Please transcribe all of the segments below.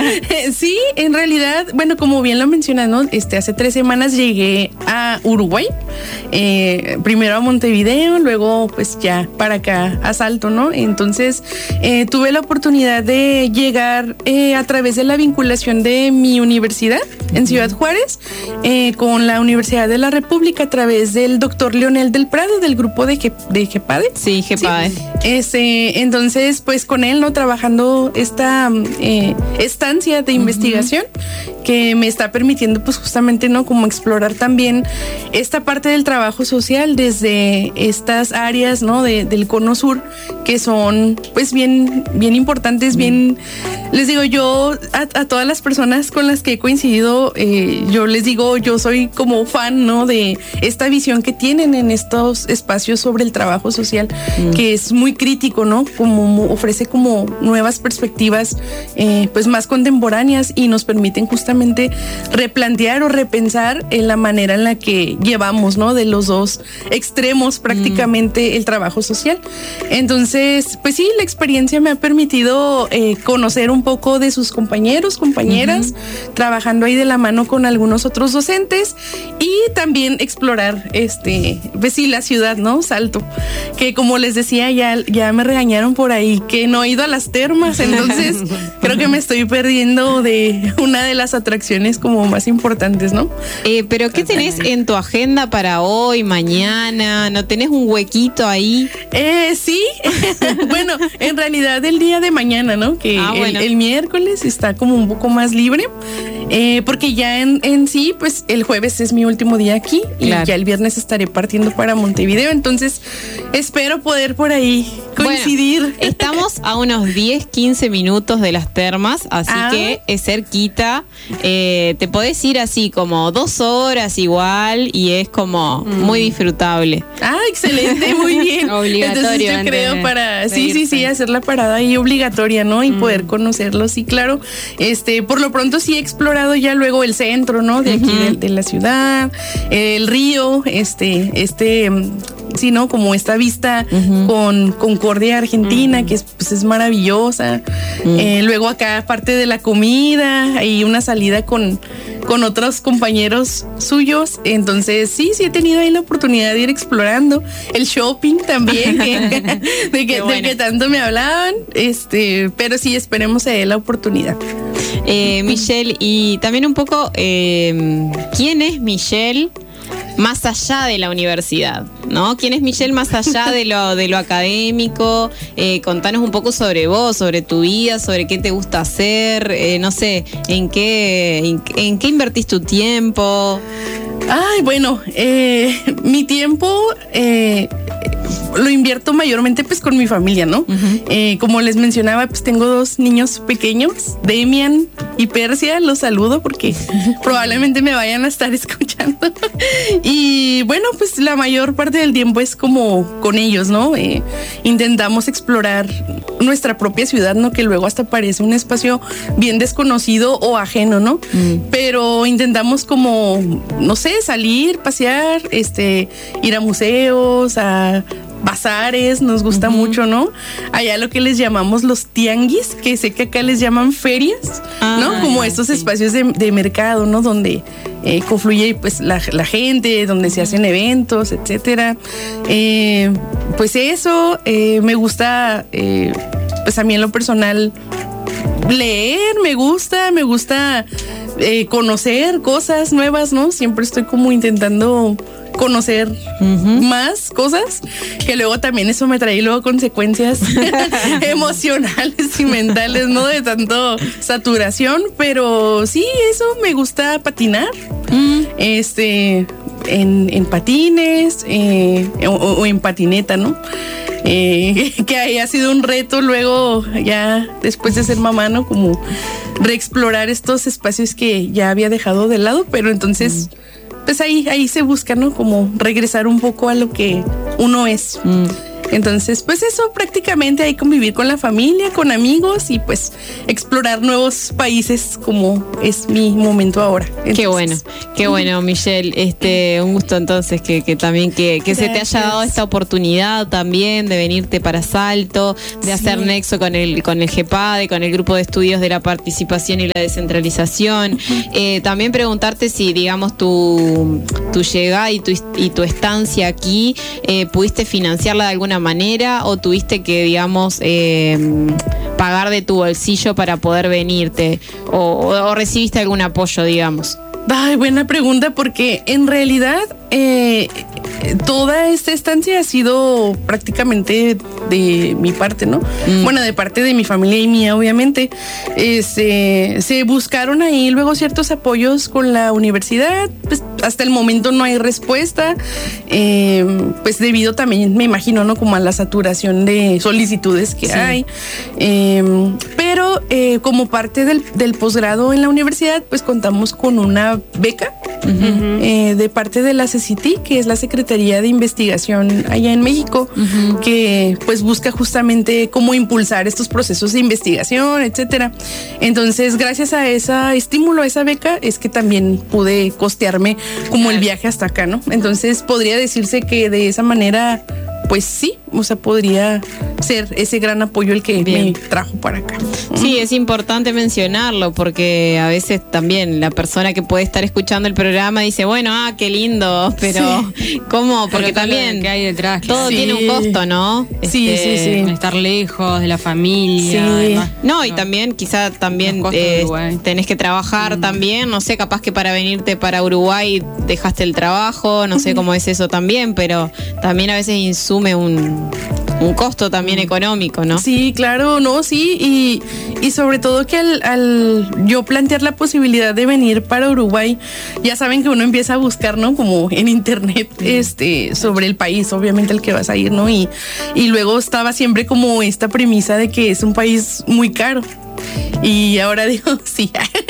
Sí, en realidad, bueno, como bien lo mencionas, ¿no? Hace 3 semanas llegué a Uruguay, primero a Montevideo, luego pues ya para acá a Salto, ¿no? Entonces tuve la oportunidad de llegar a través de la vinculación de mi universidad en Ciudad Juárez con la Universidad de la República a través del doctor Leonel del Prado del grupo de GEPADE. Sí, GEPADE. Sí. Entonces, pues con él, ¿no? Trabajando esta estancia de investigación que me está permitiendo pues justamente, ¿no? Como explorar también esta parte del trabajo social desde estas áreas, ¿no? Del cono sur que son pues bien importantes, bien, les digo yo a todas las personas con las que he coincidido, yo les digo, yo soy como fan, ¿no? De esta visión que tienen en estos espacios sobre el trabajo social, que es muy crítico, ¿no? Como ofrece como nuevas perspectivas pues más contemporáneas y nos permiten justamente replantear o repensar en la manera en la que llevamos, ¿no? De los dos extremos prácticamente el trabajo social. Entonces, pues sí, la experiencia me ha permitido conocer un poco de sus compañeros, compañeras, trabajando ahí de la mano con algunos otros docentes y también explorar, pues sí, la ciudad, ¿no? Salto, que como les decía, ya me regañaron por ahí que no he ido a las termas, entonces creo que me estoy perdiendo de una de las atracciones como más importantes, ¿no? Pero ¿qué tenés en tu agenda para hoy, mañana? ¿No tenés un huequito ahí? Sí, bueno, en realidad el día de mañana, ¿no? Que el miércoles está como un poco más libre, porque ya en sí, pues el jueves es mi último día aquí y ya el viernes estaré partiendo para Montevideo, entonces espero poder por ahí coincidir. Bueno, estamos a unos 10-15 minutos de las termas, así que es cerquita. Te podés ir así como 2 horas igual y es como muy disfrutable. Excelente, muy bien. Obligatorio. Entonces yo creo para hacer la parada ahí obligatoria, ¿no? Y poder conocerlo, sí, claro. Por lo pronto sí he explorado ya luego el centro, ¿no? De aquí de la ciudad, el río, sí, ¿no? Como esta vista con Concordia, Argentina, que es maravillosa. Luego acá, aparte de la comida, hay una salida con otros compañeros suyos. Entonces, sí he tenido ahí la oportunidad de ir explorando. El shopping también, de que tanto me hablaban. Pero sí, esperemos se dé la oportunidad. Michelle, y también un poco, ¿quién es Michelle más allá de la universidad, ¿no? ¿Quién es Michelle más allá de lo académico? Contanos un poco sobre vos, sobre tu vida, sobre qué te gusta hacer, no sé, en qué invertís tu tiempo. Bueno, mi tiempo lo invierto mayormente pues con mi familia, ¿no? Como les mencionaba, pues tengo 2 niños pequeños, Demian y Persia, los saludo porque probablemente me vayan a estar escuchando. Y bueno, pues la mayor parte del tiempo es como con ellos, ¿no? Intentamos explorar nuestra propia ciudad, ¿no? Que luego hasta parece un espacio bien desconocido o ajeno, ¿no? Pero intentamos como, no sé, salir, pasear, ir a museos, a bazares, nos gusta mucho, ¿no? Allá lo que les llamamos los tianguis, que sé que acá les llaman ferias, ¿no? Como estos espacios de mercado, ¿no? Donde confluye pues la gente, donde se hacen eventos, etcétera. Pues eso, me gusta, pues a mí en lo personal leer, me gusta conocer cosas nuevas, ¿no? Siempre estoy como intentando conocer más cosas, que luego también eso me trae luego consecuencias emocionales y mentales, ¿no? De tanto saturación, pero sí, eso me gusta patinar, en patines, o en patineta, ¿no? Que ahí ha sido un reto luego, ya después de ser mamá, ¿no? Como reexplorar estos espacios que ya había dejado de lado, pero entonces pues ahí se busca, ¿no? Como regresar un poco a lo que uno es. Entonces, pues eso, prácticamente hay convivir con la familia, con amigos y pues explorar nuevos países como es mi momento ahora. Entonces, qué bueno, Michelle. Un gusto entonces que también que se te haya dado esta oportunidad también de venirte para Salto, de hacer nexo con el GEPADE, con el grupo de estudios de la participación y la descentralización. También preguntarte si, digamos, tu llegada y tu estancia aquí, ¿pudiste financiarla de alguna manera o tuviste que, digamos, pagar de tu bolsillo para poder venirte? ¿O recibiste algún apoyo, digamos? Ay, buena pregunta, porque en realidad toda esta estancia ha sido prácticamente de mi parte, ¿no? Bueno, de parte de mi familia y mía, obviamente. Se buscaron ahí luego ciertos apoyos con la universidad, pues hasta el momento no hay respuesta, pues debido también, me imagino, ¿no? Como a la saturación de solicitudes que hay. Pero como parte del posgrado en la universidad, pues contamos con una beca de parte de la CECITI, que es la Secretaría de Investigación allá en México, que pues busca justamente cómo impulsar estos procesos de investigación, etcétera. Entonces, gracias a ese estímulo, a esa beca, es que también pude costearme como el viaje hasta acá, ¿no? Entonces, podría decirse que de esa manera, pues sí, o sea, podría ser ese gran apoyo el que me trajo para acá. Sí, es importante mencionarlo porque a veces también la persona que puede estar escuchando el programa dice, bueno, qué lindo, pero ¿cómo? Porque pero también que hay detrás, todo tiene un costo, ¿no? Sí. Estar lejos de la familia. Además, y también quizá también tenés que trabajar también, no sé, capaz que para venirte para Uruguay dejaste el trabajo, no sé cómo es eso también, pero también a veces insume un costo también económico, ¿no? Sí, claro, no, sí, y sobre todo que al yo plantear la posibilidad de venir para Uruguay, ya saben que uno empieza a buscar, ¿no? Como en internet, sobre el país, obviamente el que vas a ir, ¿no? Y luego estaba siempre como esta premisa de que es un país muy caro. Y ahora digo, sí,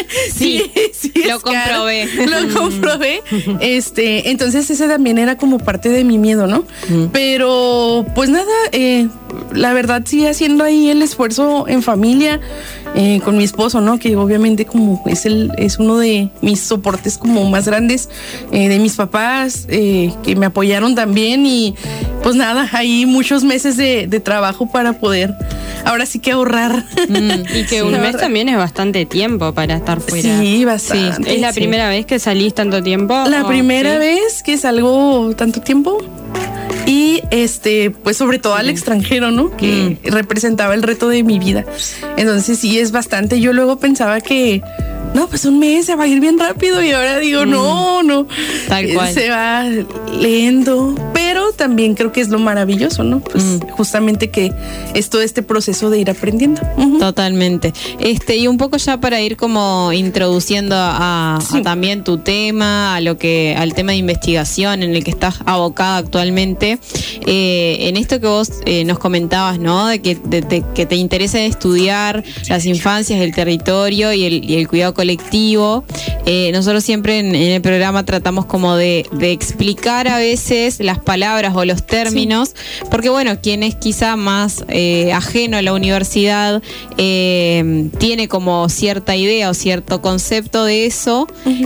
lo comprobé. Lo comprobé. Entonces ese también era como parte de mi miedo, ¿no? Pero pues nada, la verdad sí haciendo ahí el esfuerzo en familia, con mi esposo, ¿no? Que obviamente como es uno de mis soportes como más grandes, de mis papás, que me apoyaron también y pues nada, hay muchos meses de trabajo para poder ahora sí que ahorrar. Y que un mes también es bastante tiempo para estar fuera. Sí, bastante. Sí. ¿Es la primera vez que salís tanto tiempo? La primera vez que salgo tanto tiempo. Y pues sobre todo al extranjero, ¿no? Que representaba el reto de mi vida. Entonces sí es bastante. Yo luego pensaba que no, pues un mes se va a ir bien rápido y ahora digo, no. Tal cual. Se va lento, pero también creo que es lo maravilloso, ¿no? Pues justamente que es todo este proceso de ir aprendiendo. Totalmente. Y un poco ya para ir como introduciendo a también tu tema, al tema de investigación en el que estás abocada actualmente, en esto que vos nos comentabas, ¿no? De que te interesa estudiar las infancias, el territorio y el cuidado colectivo. Nosotros siempre en el programa tratamos como de explicar a veces las palabras o los términos, porque bueno, quien es quizá más ajeno a la universidad tiene como cierta idea o cierto concepto de eso,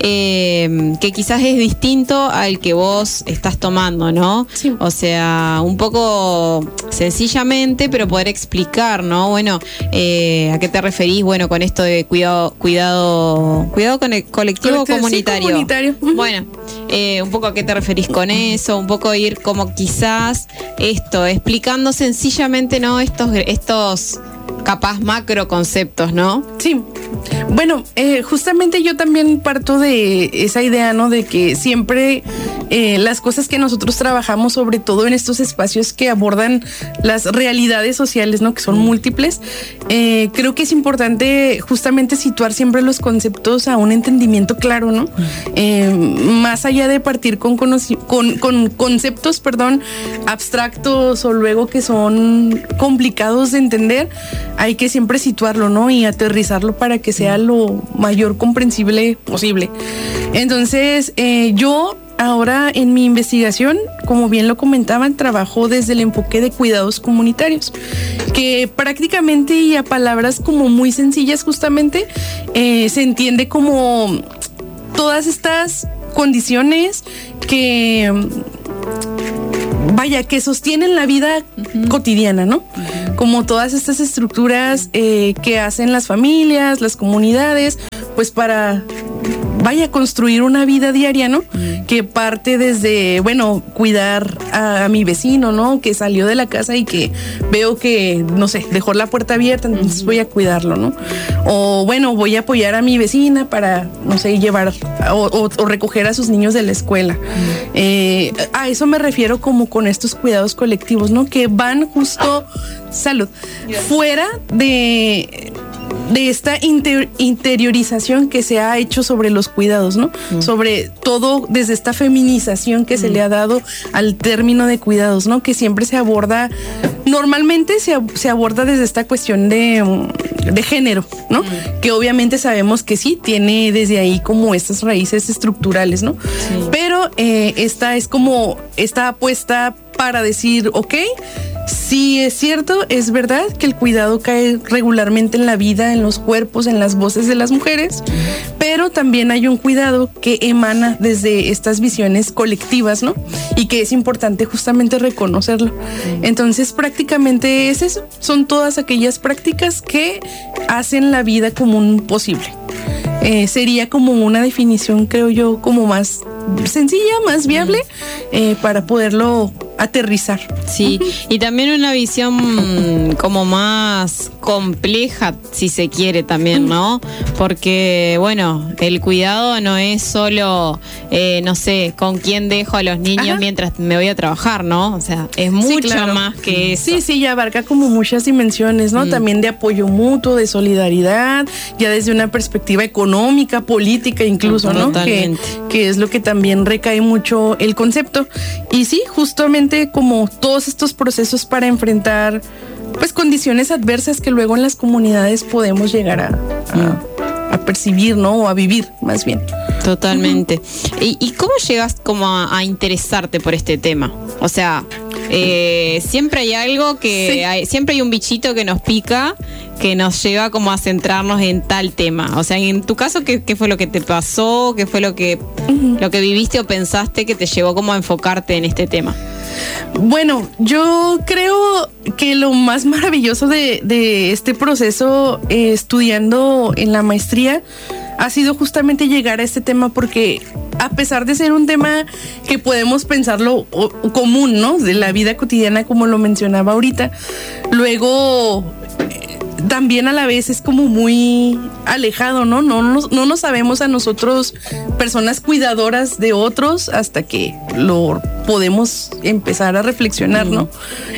que quizás es distinto al que vos estás tomando, ¿no? Sí. O sea, un poco sencillamente, pero poder explicar, ¿no? Bueno, ¿a qué te referís? Bueno, con esto de cuidado con el colectivo comunitario. Sí, comunitario. Bueno, un poco a qué te referís con eso, un poco ir como quizás explicando sencillamente, ¿no? Estos capaz macro conceptos, ¿no? Sí. Bueno, justamente yo también parto de esa idea, ¿no? De que siempre las cosas que nosotros trabajamos, sobre todo en estos espacios que abordan las realidades sociales, ¿no? Que son múltiples, creo que es importante justamente situar siempre los conceptos a un entendimiento claro, ¿no? Más allá de partir con conceptos, abstractos o luego que son complicados de entender, hay que siempre situarlo, ¿no? Y aterrizarlo para que sea lo mayor comprensible posible. Entonces, yo ahora en mi investigación, como bien lo comentaban, trabajo desde el enfoque de cuidados comunitarios, que prácticamente y a palabras como muy sencillas justamente se entiende como todas estas condiciones que que sostienen la vida cotidiana, ¿no? Como todas estas estructuras que hacen las familias, las comunidades, pues para construir una vida diaria, ¿no? Que parte desde, cuidar a mi vecino, ¿no? Que salió de la casa y que veo que, no sé, dejó la puerta abierta, entonces voy a cuidarlo, ¿no? O voy a apoyar a mi vecina para, no sé, llevar o recoger a sus niños de la escuela. A eso me refiero como con estos cuidados colectivos, ¿no? Que van justo, fuera de esta interiorización que se ha hecho sobre los cuidados, ¿no? Sobre todo desde esta feminización que se le ha dado al término de cuidados, ¿no? Que siempre se aborda, normalmente se aborda desde esta cuestión de género, ¿no? Que obviamente sabemos que sí, tiene desde ahí como estas raíces estructurales, ¿no? Sí. Pero esta es como esta apuesta para decir, ok, sí es cierto, es verdad que el cuidado cae regularmente en la vida, en los cuerpos, en las voces de las mujeres, pero también hay un cuidado que emana desde estas visiones colectivas, ¿no? Y que es importante justamente reconocerlo. Entonces, prácticamente es eso, son todas aquellas prácticas que hacen la vida común posible. Sería como una definición, creo yo, como más sencilla, más viable, para poderlo aterrizar. Sí, y también una visión como más compleja, si se quiere también, ¿no? Porque, el cuidado no es solo, no sé, con quién dejo a los niños mientras me voy a trabajar, ¿no? O sea, es mucho más que eso. Sí, ya abarca como muchas dimensiones, ¿no? También de apoyo mutuo, de solidaridad, ya desde una perspectiva económica, política incluso, ¿no? Que es lo que también recae mucho el concepto. Y sí, justamente como todos estos procesos para enfrentar pues condiciones adversas que luego en las comunidades podemos llegar a percibir, ¿no? O a vivir, más bien. Totalmente. ¿Y cómo llegas como a interesarte por este tema? O sea, siempre hay algo que siempre hay un bichito que nos pica, que nos lleva como a centrarnos en tal tema. O sea, en tu caso, ¿qué fue lo que te pasó? ¿Qué fue lo que viviste o pensaste que te llevó como a enfocarte en este tema? Bueno, yo creo que lo más maravilloso de este proceso estudiando en la maestría ha sido justamente llegar a este tema, porque a pesar de ser un tema que podemos pensarlo común, ¿no? De la vida cotidiana, como lo mencionaba ahorita, luego también a la vez es como muy alejado, ¿no? No nos sabemos a nosotros, personas cuidadoras de otros, hasta que lo podemos empezar a reflexionar, ¿no?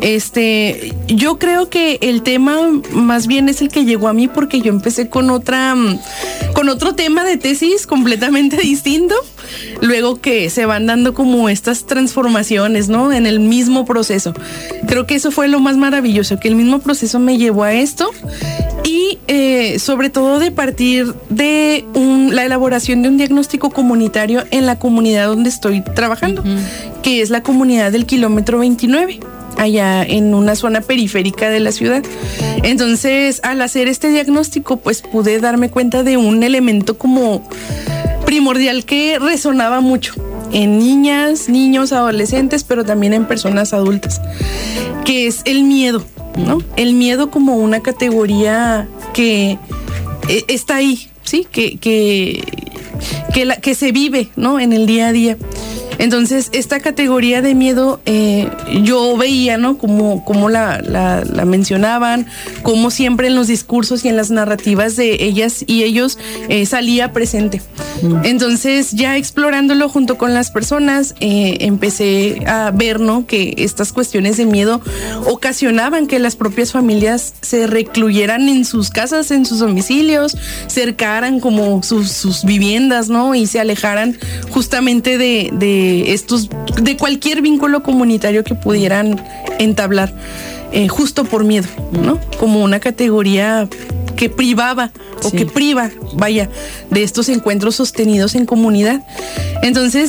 Yo creo que el tema más bien es el que llegó a mí, porque yo empecé con otro tema de tesis completamente distinto, luego que se van dando como estas transformaciones, ¿no? En el mismo proceso. Creo que eso fue lo más maravilloso, que el mismo proceso me llevó a esto. Y sobre todo de partir de la elaboración de un diagnóstico comunitario en la comunidad donde estoy trabajando, que es la comunidad del kilómetro 29, allá en una zona periférica de la ciudad. Entonces, al hacer este diagnóstico, pues pude darme cuenta de un elemento como primordial que resonaba mucho en niñas, niños, adolescentes, pero también en personas adultas, que es el miedo, ¿no? El miedo como una categoría que está ahí, ¿sí? Que se vive, ¿no? En el día a día. Entonces, esta categoría de miedo, yo veía, ¿no? Como la mencionaban, como siempre en los discursos y en las narrativas de ellas y ellos salía presente. Entonces, ya explorándolo junto con las personas, empecé a ver, ¿no? Que estas cuestiones de miedo ocasionaban que las propias familias se recluyeran en sus casas, en sus domicilios, cercaran como sus viviendas, ¿no? Y se alejaran justamente de cualquier vínculo comunitario que pudieran entablar, justo por miedo, ¿no? Como una categoría que privaba o que priva, de estos encuentros sostenidos en comunidad. Entonces,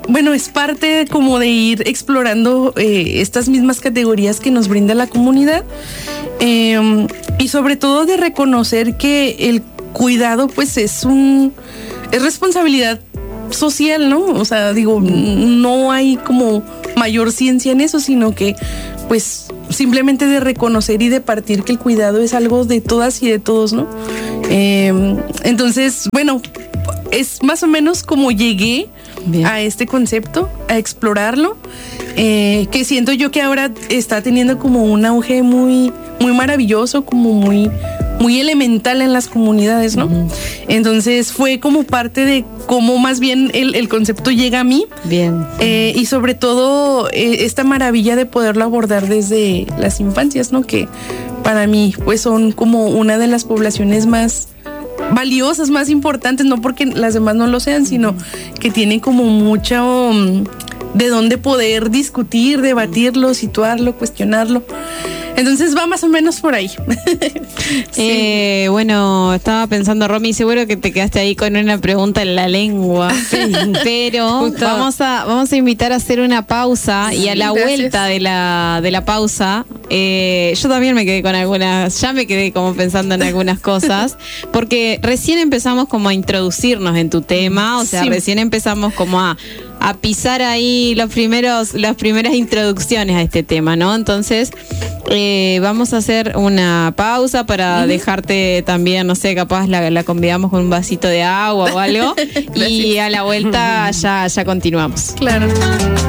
bueno, es parte como de ir explorando estas mismas categorías que nos brinda la comunidad, y sobre todo de reconocer que el cuidado pues es responsabilidad social, ¿no? O sea, digo, no hay como mayor ciencia en eso, sino que pues simplemente de reconocer y de partir que el cuidado es algo de todas y de todos, ¿no? Entonces, bueno, es más o menos como llegué a este concepto, a explorarlo, que siento yo que ahora está teniendo como un auge muy, muy maravilloso, como muy elemental en las comunidades, ¿no? Entonces fue como parte de cómo más bien el concepto llega a mí. Bien. Y sobre todo esta maravilla de poderlo abordar desde las infancias, ¿no? Que para mí pues son como una de las poblaciones más valiosas, más importantes, no porque las demás no lo sean, sino que tienen como mucho de dónde poder discutir, debatirlo, situarlo, cuestionarlo. Entonces va más o menos por ahí. Sí. Bueno, estaba pensando, Romy, seguro que te quedaste ahí con una pregunta en la lengua. Sí. Pero vamos a invitar a hacer una pausa, y a la vuelta de la pausa, yo también me quedé con ya me quedé como pensando en algunas cosas, porque recién empezamos como a introducirnos en tu tema, o sea, recién empezamos como a pisar ahí las primeras introducciones a este tema, ¿no? Entonces, vamos a hacer una pausa para dejarte también, no sé, capaz la convidamos con un vasito de agua o algo, y a la vuelta ya continuamos. Claro.